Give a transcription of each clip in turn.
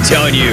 telling you,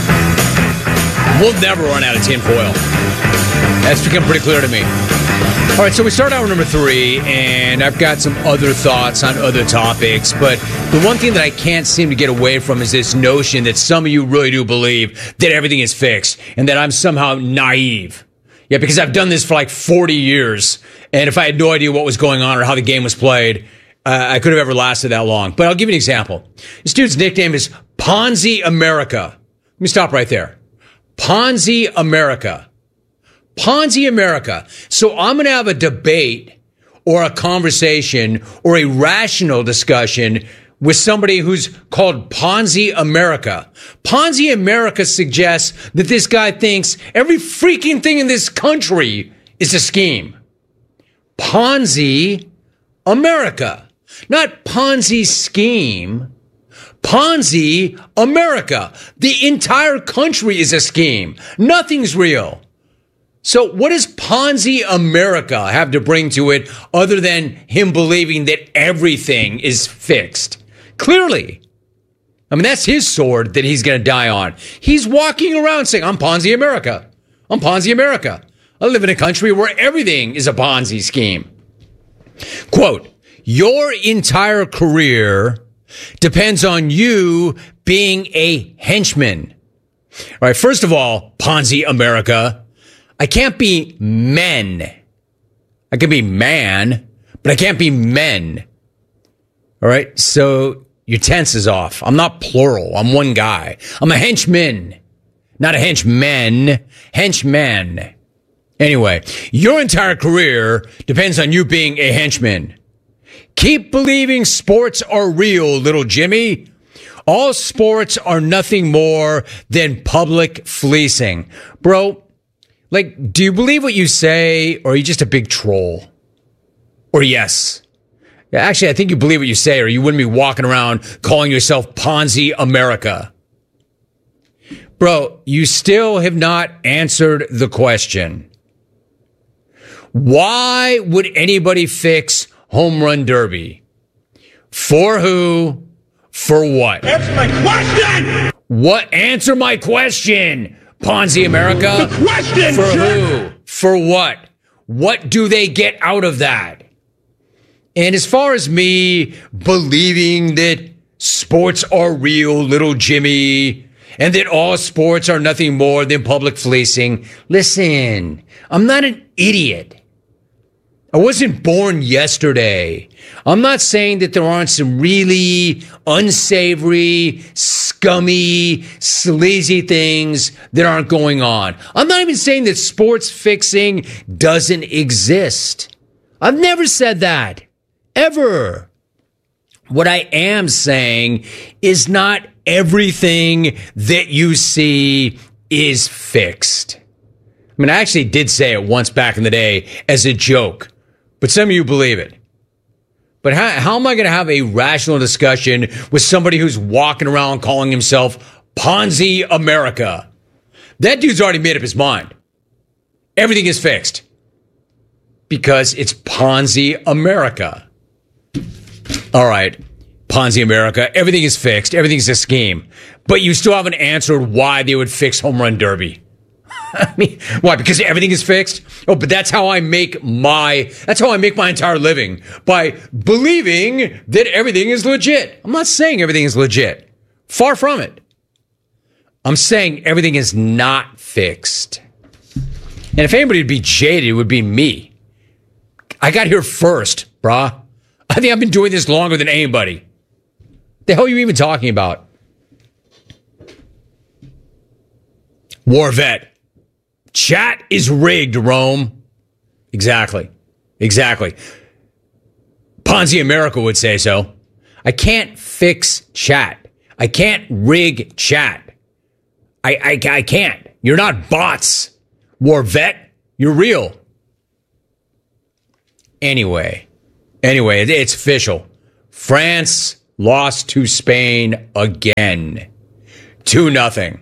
we'll never run out of tinfoil. That's become pretty clear to me. All right, so we start out with number 3, and I've got some other thoughts on other topics, but the one thing that I can't seem to get away from is this notion that some of you really do believe that everything is fixed and that I'm somehow naive. Yeah, because I've done this for like 40 years, and if I had no idea what was going on or how the game was played, I could have ever lasted that long. But I'll give you an example. This dude's nickname is Ponzi America. Let me stop right there. Ponzi America. Ponzi America. So I'm going to have a debate or a conversation or a rational discussion with somebody who's called Ponzi America. Ponzi America suggests that this guy thinks every freaking thing in this country is a scheme. Ponzi America. Not Ponzi scheme. Ponzi America. The entire country is a scheme. Nothing's real. So what does Ponzi America have to bring to it other than him believing that everything is fixed? Clearly. I mean, that's his sword that he's going to die on. He's walking around saying, I'm Ponzi America. I'm Ponzi America. I live in a country where everything is a Ponzi scheme. Quote, your entire career depends on you being a henchman. All right, first of all, Ponzi America, I can't be men. I can be man, but I can't be men. All right, so your tense is off. I'm not plural. I'm one guy. I'm a henchman, not a henchman. Henchman. Anyway, your entire career depends on you being a henchman. Keep believing sports are real, little Jimmy. All sports are nothing more than public fleecing. Bro, like, do you believe what you say, or are you just a big troll? Or yes. Actually, I think you believe what you say, or you wouldn't be walking around calling yourself Ponzi America. Bro, you still have not answered the question. Why would anybody fix Home Run Derby? For who? For what? Answer my question! What? Answer my question, Ponzi America. The question, For sir. who? For what? What do they get out of that? And as far as me believing that sports are real, little Jimmy, and that all sports are nothing more than public fleecing, listen, I'm not an idiot. I wasn't born yesterday. I'm not saying that there aren't some really unsavory, scummy, sleazy things that aren't going on. I'm not even saying that sports fixing doesn't exist. I've never said that. Ever. What I am saying is not everything that you see is fixed. I mean, I actually did say it once back in the day as a joke. But some of you believe it. But how am I going to have a rational discussion with somebody who's walking around calling himself Ponzi America? That dude's already made up his mind. Everything is fixed. Because it's Ponzi America. All right, Ponzi America, everything is fixed. Everything's a scheme. But you still haven't answered why they would fix Home Run Derby. I mean, why? Because everything is fixed? Oh, but that's how I make my entire living, by believing that everything is legit. I'm not saying everything is legit. Far from it. I'm saying everything is not fixed. And if anybody would be jaded, it would be me. I got here first, brah. I think I've been doing this longer than anybody. The hell are you even talking about? War vet. Chat is rigged, Rome. Exactly. Ponzi America would say so. I can't fix chat. I can't rig chat. I can't. You're not bots. War vet. You're real. Anyway, it's official. France lost to Spain again. 2-0.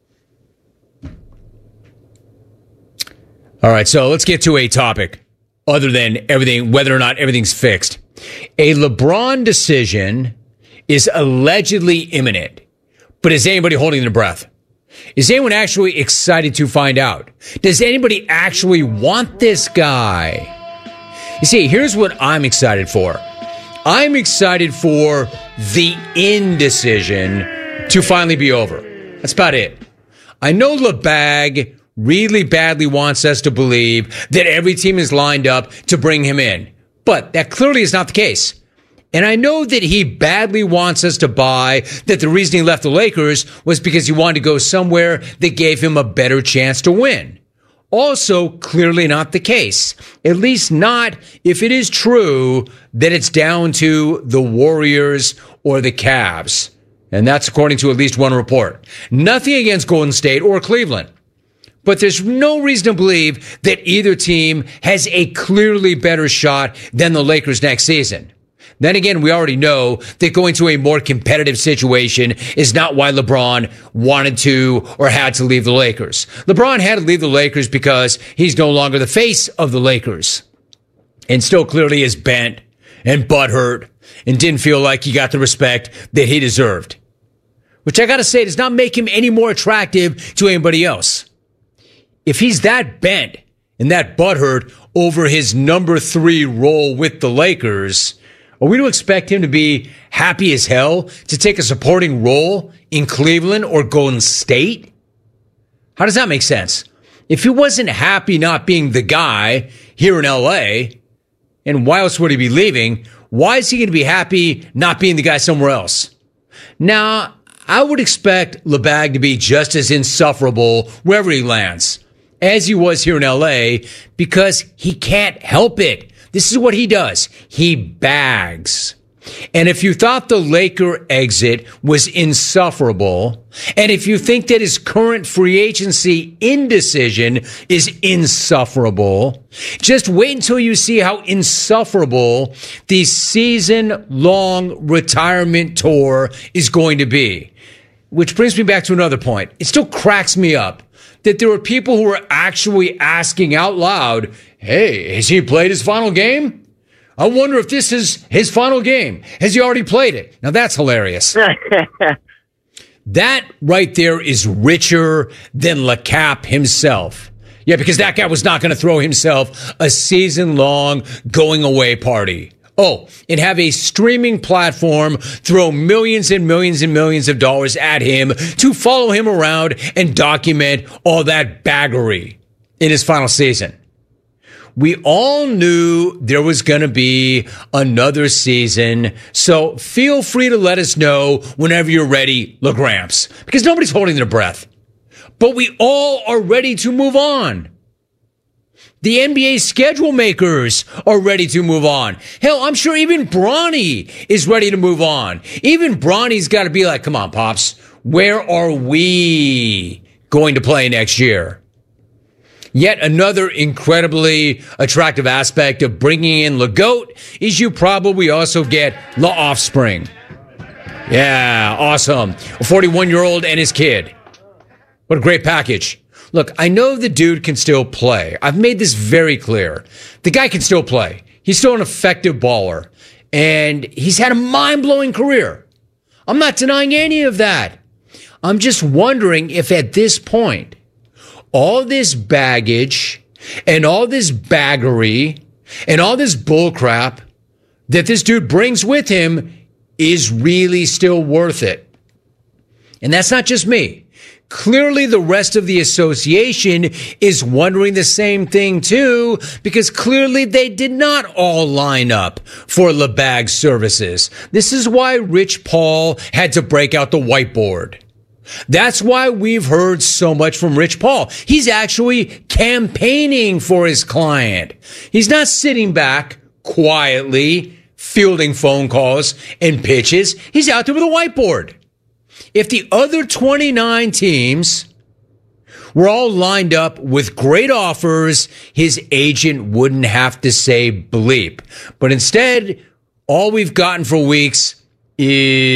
All right, so let's get to a topic other than everything, whether or not everything's fixed. A LeBron decision is allegedly imminent. But is anybody holding their breath? Is anyone actually excited to find out? Does anybody actually want this guy? You see, here's what I'm excited for. I'm excited for the indecision to finally be over. That's about it. I know LeBag really badly wants us to believe that every team is lined up to bring him in. But that clearly is not the case. And I know that he badly wants us to buy that the reason he left the Lakers was because he wanted to go somewhere that gave him a better chance to win. Also, clearly not the case. At least not if it is true that it's down to the Warriors or the Cavs. And that's according to at least one report. Nothing against Golden State or Cleveland. But there's no reason to believe that either team has a clearly better shot than the Lakers next season. Then again, we already know that going to a more competitive situation is not why LeBron wanted to or had to leave the Lakers. LeBron had to leave the Lakers because he's no longer the face of the Lakers and still clearly is bent and butthurt and didn't feel like he got the respect that he deserved. Which I got to say does not make him any more attractive to anybody else. If he's that bent and that butthurt over his number 3 role with the Lakers, are we to expect him to be happy as hell to take a supporting role in Cleveland or Golden State? How does that make sense? If he wasn't happy not being the guy here in LA, and why else would he be leaving? Why is he going to be happy not being the guy somewhere else? Now, I would expect LeBag to be just as insufferable wherever he lands as he was here in LA because he can't help it. This is what he does. He bags. And if you thought the Laker exit was insufferable, and if you think that his current free agency indecision is insufferable, just wait until you see how insufferable the season-long retirement tour is going to be. Which brings me back to another point. It still cracks me up that there are people who are actually asking out loud, hey, has he played his final game? I wonder if this is his final game. Has he already played it? Now that's hilarious. That right there is richer than LeCap himself. Yeah, because that guy was not going to throw himself a season-long going-away party. Oh, and have a streaming platform throw millions and millions and millions of dollars at him to follow him around and document all that baggery in his final season. We all knew there was going to be another season, so feel free to let us know whenever you're ready, LaGramps, because nobody's holding their breath. But we all are ready to move on. The NBA schedule makers are ready to move on. Hell, I'm sure even Bronny is ready to move on. Even Bronny's got to be like, come on, Pops, where are we going to play next year? Yet another incredibly attractive aspect of bringing in LeGoat is you probably also get La Offspring. Yeah, awesome. A 41-year-old and his kid. What a great package. Look, I know the dude can still play. I've made this very clear. The guy can still play. He's still an effective baller. And he's had a mind-blowing career. I'm not denying any of that. I'm just wondering if at this point, all this baggage and all this baggery and all this bullcrap that this dude brings with him is really still worth it. And that's not just me. Clearly, the rest of the association is wondering the same thing, too, because clearly they did not all line up for LeBag's services. This is why Rich Paul had to break out the whiteboard. That's why we've heard so much from Rich Paul. He's actually campaigning for his client. He's not sitting back quietly, fielding phone calls and pitches. He's out there with a whiteboard. If the other 29 teams were all lined up with great offers, his agent wouldn't have to say bleep. But instead, all we've gotten for weeks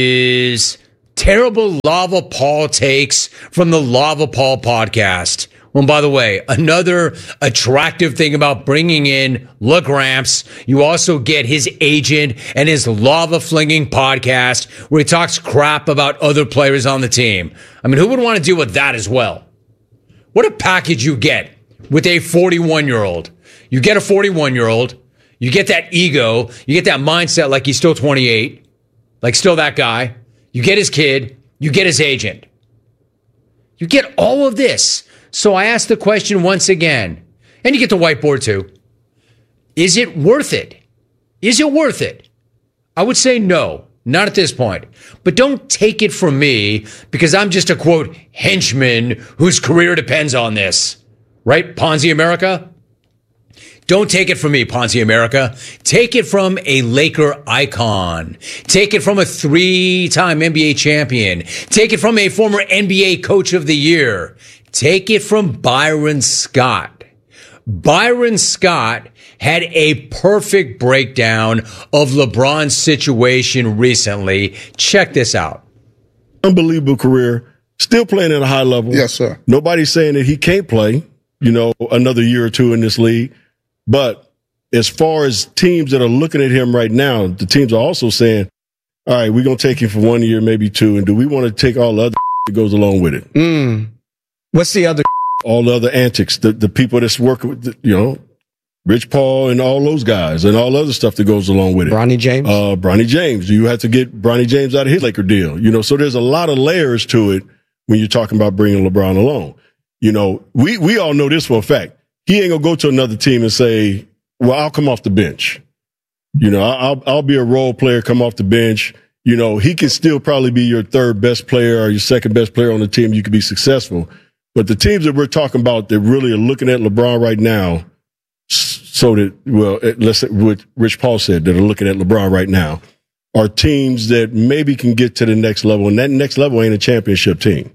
is terrible Lava Paul takes from the Lava Paul podcast. Well, by the way, another attractive thing about bringing in LaGramps, you also get his agent and his lava-flinging podcast where he talks crap about other players on the team. I mean, who would want to deal with that as well? What a package you get with a 41-year-old. You get a 41-year-old. You get that ego. You get that mindset like he's still 28, like still that guy. You get his kid. You get his agent. You get all of this. So I ask the question once again, and you get the whiteboard too. Is it worth it? Is it worth it? I would say no, not at this point. But don't take it from me because I'm just a, quote, henchman whose career depends on this. Right, Ponzi America? Don't take it from me, Ponzi America. Take it from a Laker icon. Take it from a 3-time NBA champion. Take it from a former NBA Coach of the Year. Take it from Byron Scott. Byron Scott had a perfect breakdown of LeBron's situation recently. Check this out. Unbelievable career. Still playing at a high level. Yes, sir. Nobody's saying that he can't play, another year or two in this league. But as far as teams that are looking at him right now, the teams are also saying, all right, we're going to take him for 1 year, maybe 2. And do we want to take all the other that goes along with it? What's the other? All the other antics, the people that's working with, Rich Paul and all those guys and all the other stuff that goes along with it. Bronny James? Bronny James. You have to get Bronny James out of his Laker deal. So there's a lot of layers to it when you're talking about bringing LeBron along. We all know this for a fact. He ain't gonna go to another team and say, well, I'll come off the bench. I'll be a role player, come off the bench. He can still probably be your third best player or your second best player on the team. You could be successful. But the teams that we're talking about that really are looking at LeBron right now, so that, let's say what Rich Paul said, that are looking at LeBron right now, are teams that maybe can get to the next level. And that next level ain't a championship team.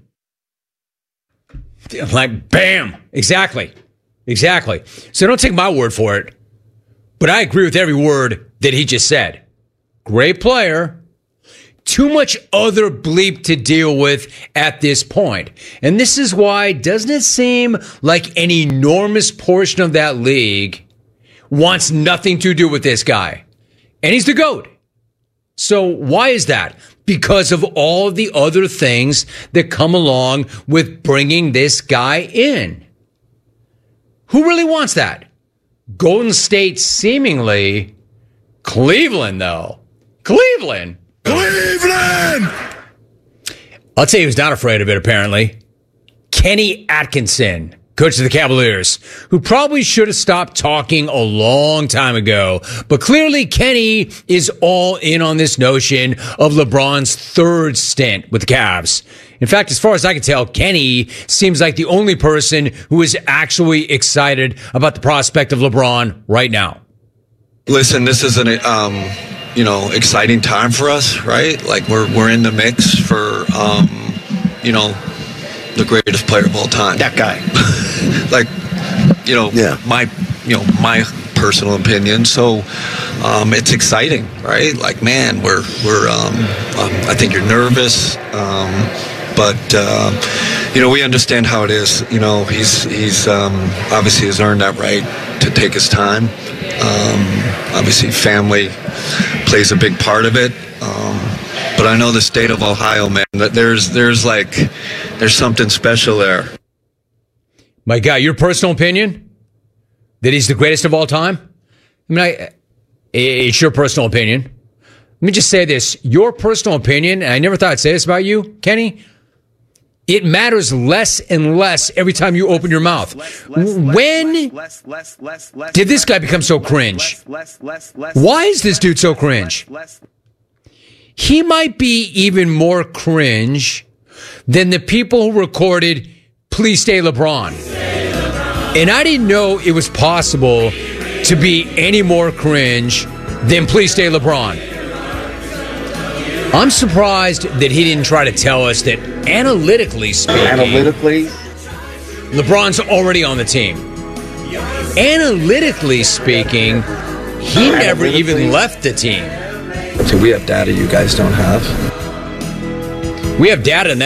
Like, bam. Exactly. So don't take my word for it. But I agree with every word that he just said. Great player. Too much other bleep to deal with at this point. And this is why, doesn't it seem like an enormous portion of that league wants nothing to do with this guy? And he's the GOAT. So why is that? Because of all the other things that come along with bringing this guy in. Who really wants that? Golden State seemingly. Cleveland, though. Cleveland! I'll tell you who's not afraid of it, apparently. Kenny Atkinson, coach of the Cavaliers, who probably should have stopped talking a long time ago. But clearly, Kenny is all in on this notion of LeBron's third stint with the Cavs. In fact, as far as I can tell, Kenny seems like the only person who is actually excited about the prospect of LeBron right now. Listen, this is an exciting time for us, right? Like we're in the mix for the greatest player of all time. That guy. My personal opinion. So it's exciting, right? Like, man, we're I think you're nervous. But we understand how it is. He's obviously has earned that right to take his time. Obviously, family plays a big part of it. But I know the state of Ohio, man, that there's something special there. My guy, your personal opinion that he's the greatest of all time? I mean, it's your personal opinion. Let me just say this. Your personal opinion, and I never thought I'd say this about you, Kenny, it matters less and less every time you open your mouth. When did this guy become so cringe? Why is this dude so cringe? He might be even more cringe than the people who recorded Please Stay LeBron. And I didn't know it was possible to be any more cringe than Please Stay LeBron. I'm surprised that he didn't try to tell us that analytically speaking, LeBron's already on the team. Analytically speaking, he never even left the team. So we have data you guys don't have. We have data, and